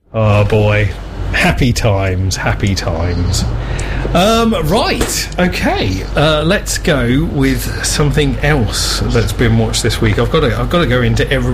Oh boy, happy times. Right, okay. Let's go with something else that's been watched this week. I've got to go into